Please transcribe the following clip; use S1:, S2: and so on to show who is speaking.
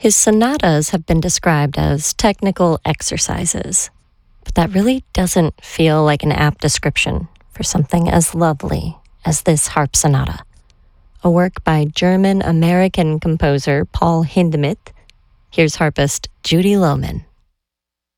S1: His sonatas have been described as technical exercises, but that really doesn't feel like an apt description for something as lovely as this harp sonata, a work by German-American composer Paul Hindemith. Here's harpist Judy Lohman.